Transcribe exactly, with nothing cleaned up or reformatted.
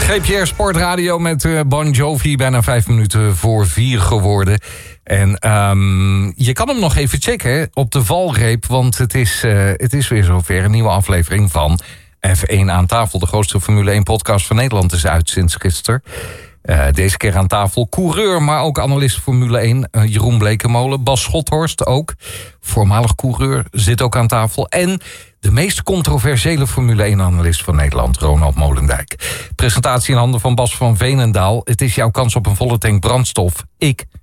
G P R Sportradio met uh, Bon Jovi, bijna vijf minuten voor vier geworden. En um, je kan hem nog even checken op de valreep, want het is, uh, het is weer zover. Een nieuwe aflevering van F één aan tafel. De grootste Formule één podcast van Nederland is uit sinds gisteren. Uh, deze keer aan tafel coureur, maar ook analist Formule één. Uh, Jeroen Blekemolen, Bas Schothorst ook. Voormalig coureur, zit ook aan tafel. En de meest controversiële Formule één-analyst van Nederland, Ronald Molendijk. Presentatie in handen van Bas van Veenendaal. Het is jouw kans op een volle tank brandstof. Ik